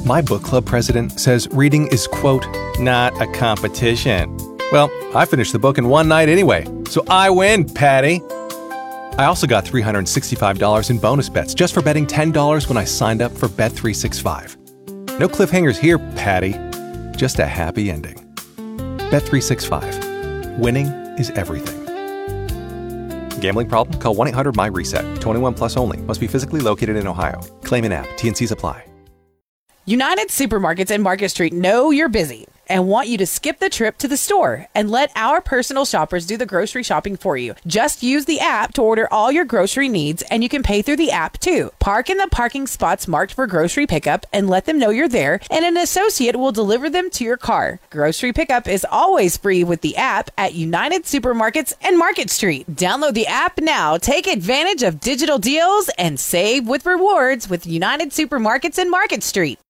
My book club president says reading is, quote, not a competition. Well, I finished the book in one night anyway, so I win, Patty. I also got $365 in bonus bets just for betting $10 when I signed up for Bet365. No cliffhangers here, Patty. Just a happy ending. Bet365. Winning is everything. Gambling problem? Call 1-800-MY-RESET. 21 plus only. Must be physically located in Ohio. Claim in app. T&Cs apply. United Supermarkets and Market Street know you're busy and want you to skip the trip to the store and let our personal shoppers do the grocery shopping for you. Just use the app to order all your grocery needs, and you can pay through the app too. Park in the parking spots marked for grocery pickup and let them know you're there, and an associate will deliver them to your car. Grocery pickup is always free with the app at United Supermarkets and Market Street. Download the app now. Take advantage of digital deals and save with rewards with United Supermarkets and Market Street.